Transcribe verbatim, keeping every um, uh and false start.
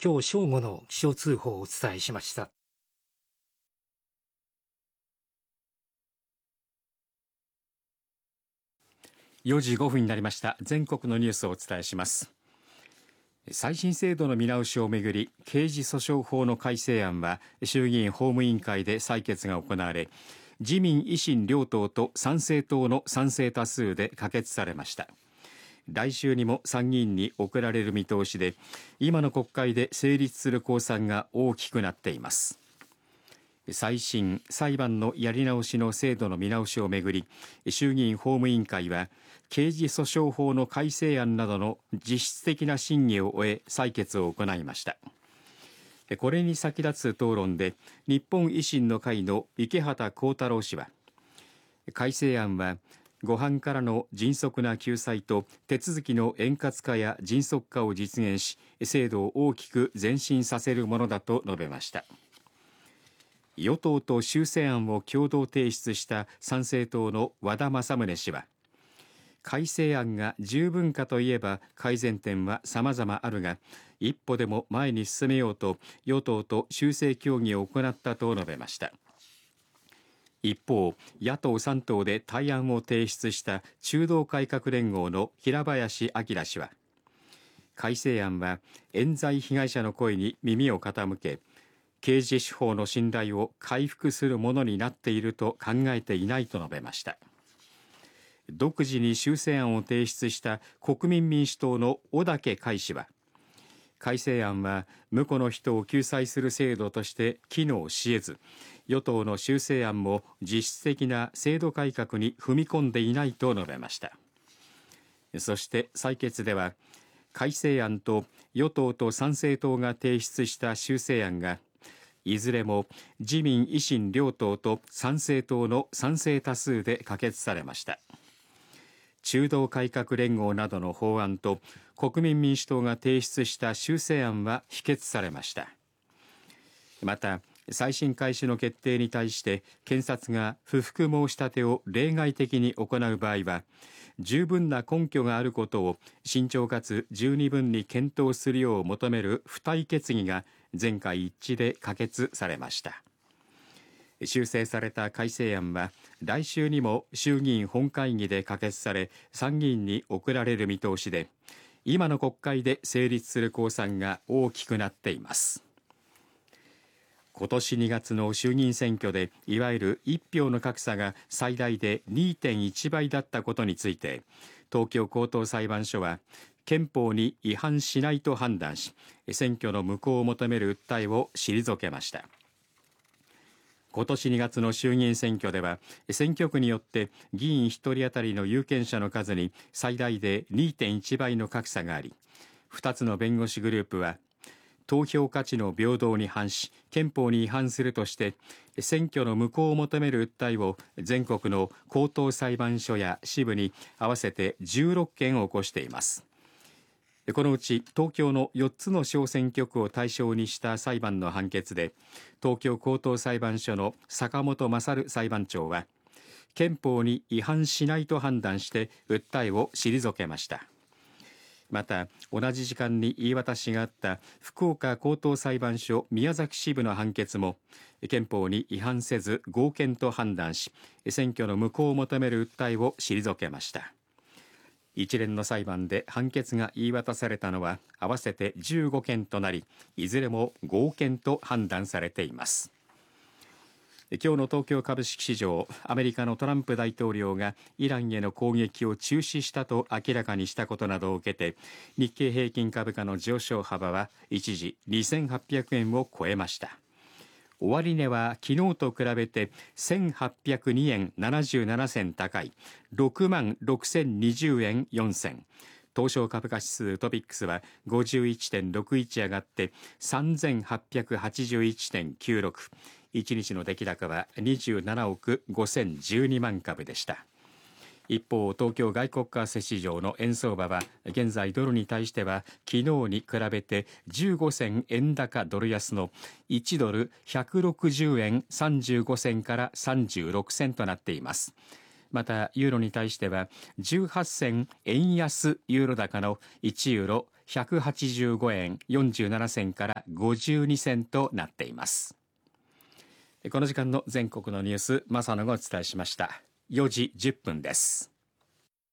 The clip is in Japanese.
今日正午の気象通報をお伝えしました。 よじごふんになりました。全国のニュースをお伝えします。再審制度の見直しをめぐり刑事訴訟法の改正案は衆議院法務委員会で採決が行われ、自民維新両党と参政党の賛成多数で可決されました。来週にも参議院に送られる見通しで、今の国会で成立する公算が大きくなっています。再審裁判のやり直しの制度の見直しをめぐり、衆議院法務委員会は刑事訴訟法の改正案などの実質的な審議を終え採決を行いました。これに先立つ討論で日本維新の会の池畑幸太郎氏は、改正案は誤判からの迅速な救済と手続きの円滑化や迅速化を実現し、制度を大きく前進させるものだと述べました。与党と修正案を共同提出した参政党の和田政宗氏は、改正案が十分かといえば改善点は様々あるが、一歩でも前に進めようと与党と修正協議を行ったと述べました。一方、野党さん党で対案を提出した中道改革連合の平林朗氏は、改正案は冤罪被害者の声に耳を傾け、刑事司法の信頼を回復するものになっていると考えていないと述べました。独自に修正案を提出した国民民主党の小竹海氏は、改正案は無辜の人を救済する制度として機能し得ず、与党の修正案も実質的な制度改革に踏み込んでいないと述べました。そして採決では、改正案と与党と参政党が提出した修正案がいずれも自民維新両党と参政党の賛成多数で可決されました。中道改革連合などの法案と国民民主党が提出した修正案は否決されました。また、再審開始の決定に対して検察が不服申し立てを例外的に行う場合は、十分な根拠があることを慎重かつ十二分に検討するよう求める付帯決議が全会一致で可決されました。修正された改正案は来週にも衆議院本会議で可決され、参議院に送られる見通しで、今の国会で成立する公算が大きくなっています。今年にがつの衆議院選挙でいわゆる一票の格差が最大で にてんいち 倍だったことについて、東京高等裁判所は憲法に違反しないと判断し、選挙の無効を求める訴えを退けました。今年にがつの衆議院選挙では、選挙区によって議員ひとり当たりの有権者の数に最大で にてんいち 倍の格差があり、ふたつの弁護士グループは投票価値の平等に反し憲法に違反するとして選挙の無効を求める訴えを全国の高等裁判所や支部に合わせてじゅうろっけんを起こしています。このうち東京のよっつの小選挙区を対象にした裁判の判決で、東京高等裁判所の坂本勝裁判長は憲法に違反しないと判断して訴えを退けました。また同じ時間に言い渡しがあった福岡高等裁判所宮崎支部の判決も憲法に違反せず合憲と判断し、選挙の無効を求める訴えを退けました。一連の裁判で判決が言い渡されたのは合わせてじゅうごけんとなり、いずれも合憲と判断されています。今日の東京株式市場、アメリカのトランプ大統領がイランへの攻撃を中止したと明らかにしたことなどを受けて、日経平均株価の上昇幅は一時にせんはっぴゃくえんを超えました。終値は昨日と比べてせんはっぴゃくにえんななじゅうななせん高い ろくまんろくせんにじゅうえんよんせん。東証株価指数トピックスは ごじゅういってんろくいち 上がってさんぜんはっぴゃくはちじゅういってんきゅうろく。いちにちの出来高はにじゅうななおくごせんじゅうにまんかぶでした。一方、東京外国為替市場の円相場は現在ドルに対しては昨日に比べてじゅうごせん円高ドル安のいちドルひゃくろくじゅうえんさんじゅうごせんからさんじゅうろくせんとなっています。 またユーロに対してはじゅうはち銭円安ユーロ高のいちユーロひゃくはちじゅうごえんよんじゅうなな銭からごじゅうに銭となっています。この時間の全国のニュース、正野がお伝えしました。よじじゅっぷんです。